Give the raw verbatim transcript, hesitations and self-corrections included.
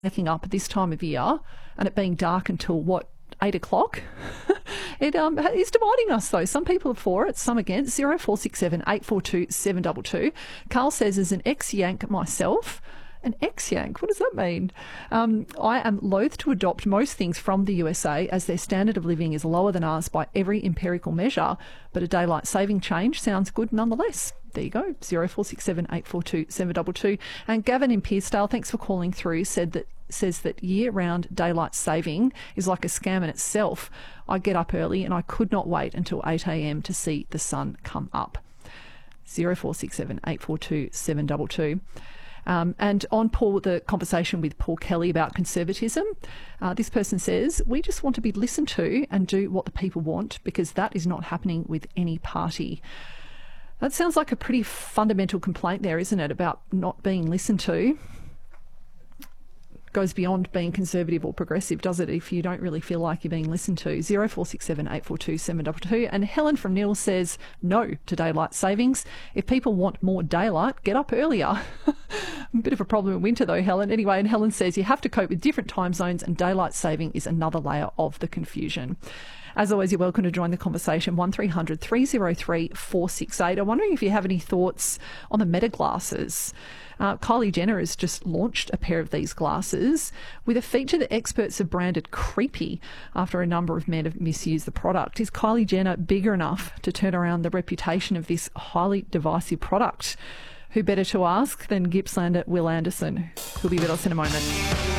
waking up at this time of year and it being dark until what, eight o'clock? It um, is dividing us though. Some people are for it, some against. zero four six seven, eight four two, seven two two. Carl says, as an ex-Yank myself, an ex-Yank, what does that mean? Um, I am loath to adopt most things from the U S A as their standard of living is lower than ours by every empirical measure, but a daylight saving change sounds good nonetheless. There you go, zero four six seven, eight four two, seven two two. And Gavin in Pearsdale, thanks for calling through, said that says that year-round daylight saving is like a scam in itself. I get up early and I could not wait until eight a m to see the sun come up. zero four six seven, eight four two, seven two two. Um, and on Paul, the conversation with Paul Kelly about conservatism, uh, this person says, we just want to be listened to and do what the people want because that is not happening with any party. That sounds like a pretty fundamental complaint there, isn't it, about not being listened to? Goes beyond being conservative or progressive, does it, if you don't really feel like you're being listened to? zero four six seven, eight four two, seven two two. And Helen from Neil says no to daylight savings. If people want more daylight, get up earlier. A bit of a problem in winter though, Helen. Anyway, and Helen says you have to cope with different time zones and daylight saving is another layer of the confusion. As always, you're welcome to join the conversation. one three hundred, three oh three, four six eight. I'm wondering if you have any thoughts on the Meta glasses. Uh, Kylie Jenner has just launched a pair of these glasses with a feature that experts have branded creepy after a number of men have misused the product. Is Kylie Jenner bigger enough to turn around the reputation of this highly divisive product? Who better to ask than Gippslander Will Anderson, who'll be with us in a moment.